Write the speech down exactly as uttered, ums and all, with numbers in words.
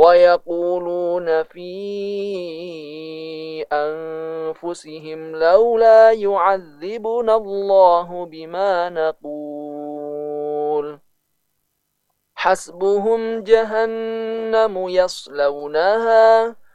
ويقولون في أنفسهم لولا يعذبنا الله بما نقول حسبهم جهنم يصلونها